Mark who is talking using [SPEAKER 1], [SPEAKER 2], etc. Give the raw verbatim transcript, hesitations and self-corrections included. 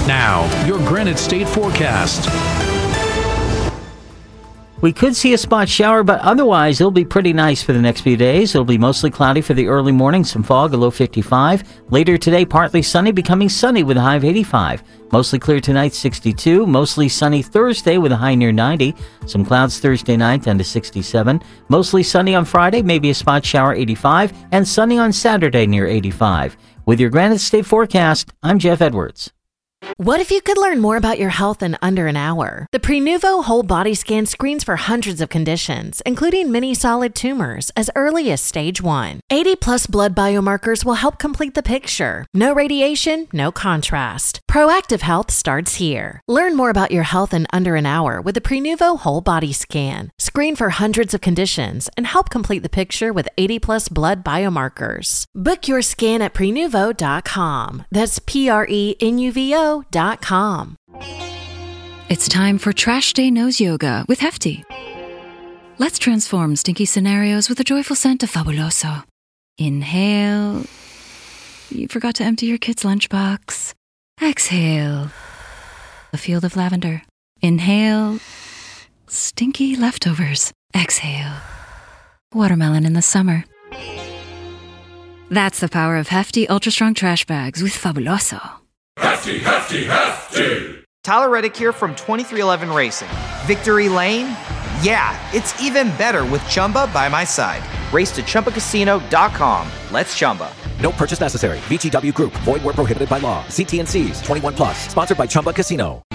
[SPEAKER 1] Now, your Granite State forecast.
[SPEAKER 2] We could see a spot shower, but otherwise it'll be pretty nice for the next few days. It'll be mostly cloudy for the early morning, some fog, a low fifty-five. Later today, partly sunny, becoming sunny with a high of eighty-five. Mostly clear tonight, sixty-two. Mostly sunny Thursday with a high near ninety. Some clouds Thursday night, down to sixty-seven. Mostly sunny on Friday, maybe a spot shower, eighty-five. And sunny on Saturday, near eighty-five. With your Granite State forecast, I'm Jeff Edwards.
[SPEAKER 3] What if you could learn more about your health in under an hour? The Prenuvo Whole Body Scan screens for hundreds of conditions, including many solid tumors, as early as stage one. eighty plus blood biomarkers will help complete the picture. No radiation, no contrast. Proactive health starts here. Learn more about your health in under an hour with the Prenuvo Whole Body Scan. Screen for hundreds of conditions and help complete the picture with eighty plus blood biomarkers. Book your scan at prenuvo dot com. That's P R E N U V O dot com.
[SPEAKER 4] It's time for Trash Day Nose Yoga with Hefty. Let's transform stinky scenarios with a joyful scent of Fabuloso. Inhale. You forgot to empty your kid's lunchbox. Exhale. A field of lavender. Inhale. Stinky leftovers. Exhale. Watermelon in the summer. That's the power of Hefty Ultra Strong Trash Bags with Fabuloso.
[SPEAKER 5] Hefty, hefty, hefty!
[SPEAKER 6] Tyler Reddick here from twenty-three eleven Racing. Victory Lane? Yeah, it's even better with Chumba by my side. Race to Chumba Casino dot com. Let's Chumba.
[SPEAKER 7] No purchase necessary. V G W Group. Void where prohibited by law. See T and C's. twenty-one plus. Sponsored by Chumba Casino.